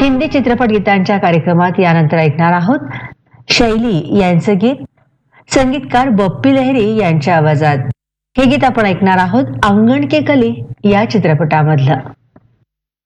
हिंदी चित्रपट गीतांच्या कार्यक्रमात यानंतर ऐकणार आहोत शैली यांचं गीत, संगीतकार बप्पी लहिरी यांच्या आवाजात. हे गीत आपण ऐकणार आहोत अंगण के कली या चित्रपटामधलं.